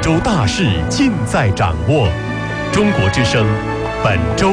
洲大事尽在掌握。中国之声，本周。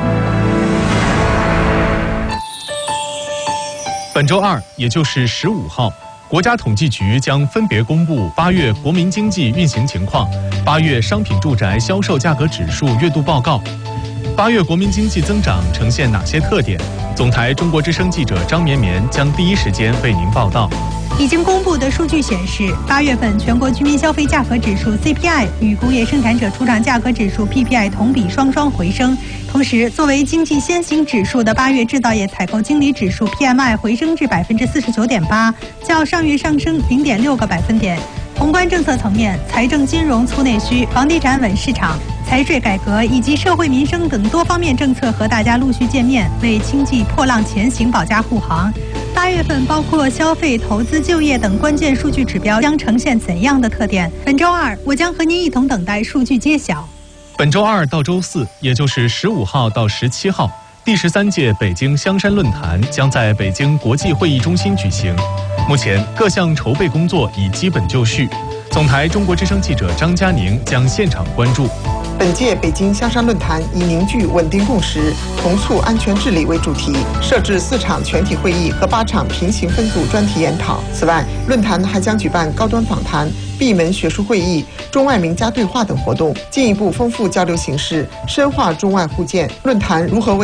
本周二，也就是15号，国家统计局将分别公布8月国民经济运行情况、8月商品住宅销售价格指数月度报告。8月国民经济增长呈现哪些特点？总台中国之声记者张绵绵将第一时间为您报道。 已经公布的数据显示，8月份全国居民消费价格指数 CPI 与工业生产者出厂价格指数 PPI 同比双回升。同时，作为经济先行指数的8月制造业采购经理指数 PMI 回升至 49.8%， 较上月上升0.6个百分点。宏观政策层面，财政金融促内需、房地产稳市场、财税改革以及社会民生等多方面政策和大家陆续见面，为经济破浪前行保驾护航。8月份包括消费、投资、就业等关键数据指标将呈现怎样的特点？本周二，我将和您一同等待数据揭晓。 本周二到周四，也就是15号到17号，第13届北京香山论坛将在北京国际会议中心举行。目前各项筹备工作已基本就绪。总台中国之声记者张佳宁将现场关注。 本届北京香山论坛以凝聚稳定共识、同促安全治理为主题，设置4场全体会议和8场平行分组专题研讨。此外，论坛还将举办高端访谈、闭门学术会议、中外名家对话等活动，进一步丰富交流形式，深化中外互鉴。论坛如何为